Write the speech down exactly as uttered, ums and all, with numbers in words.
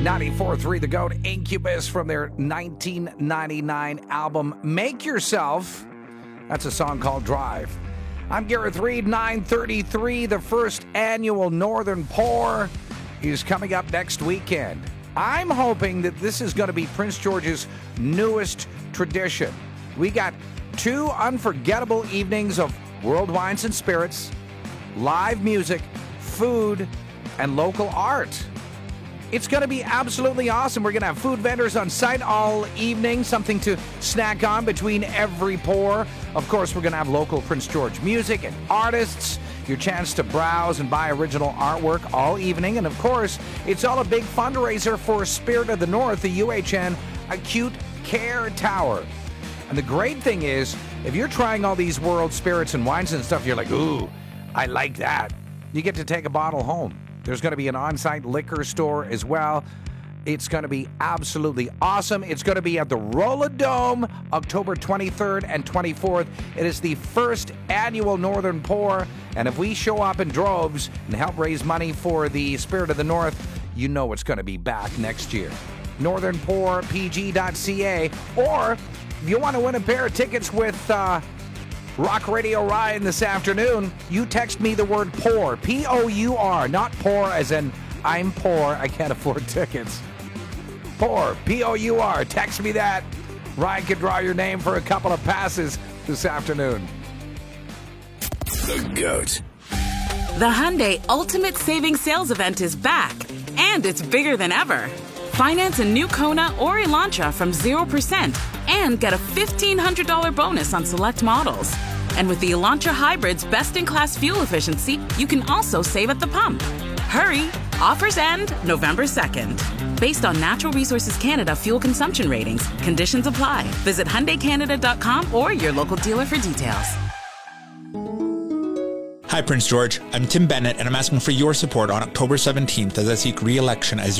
ninety-four point three The Goat, Incubus, from their nineteen ninety-nine album Make Yourself. That's a song called Drive. I'm Gareth Reed, nine thirty-three. The first annual Northern Pour is coming up next weekend. I'm hoping that this is going to be Prince George's newest tradition. We got two unforgettable evenings of world wines and spirits, live music, food, and local art. It's going to be absolutely awesome. We're going to have food vendors on site all evening, something to snack on between every pour. Of course, we're going to have local Prince George music and artists, your chance to browse and buy original artwork all evening. And of course, it's all a big fundraiser for Spirit of the North, the U H N Acute Care Tower. And the great thing is, if you're trying all these world spirits and wines and stuff, you're like, ooh, I like that. You get to take a bottle home. There's going to be an on-site liquor store as well. It's going to be absolutely awesome. It's going to be at the Rolla Dome, October twenty-third and twenty-fourth. It is the first annual Northern Pour. And if we show up in droves and help raise money for the Spirit of the North, you know it's going to be back next year. northern pour p g dot c a. Or if you want to win a pair of tickets with uh, Rock Radio Ryan this afternoon, you text me the word pour, P O U R, not poor as in I'm poor, I can't afford tickets. Pour, P O U R, text me that. Ryan can draw your name for a couple of passes this afternoon. The Goat. The Hyundai Ultimate Savings Sales Event is back, and it's bigger than ever. Finance a new Kona or Elantra from zero percent and get a fifteen hundred dollars bonus on select models. And with the Elantra Hybrid's best-in-class fuel efficiency, you can also save at the pump. Hurry! Offers end November second. Based on Natural Resources Canada fuel consumption ratings, conditions apply. Visit Hyundai Canada dot com or your local dealer for details. Hi, Prince George. I'm Tim Bennett, and I'm asking for your support on October seventeenth as I seek re-election as your